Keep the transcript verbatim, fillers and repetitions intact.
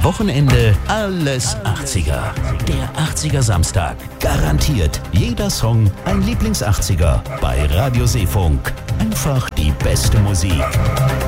Wochenende alles achtziger. Der achtziger Samstag. Garantiert jeder Song ein Lieblings-achtziger bei Radio Seefunk. Einfach die beste Musik.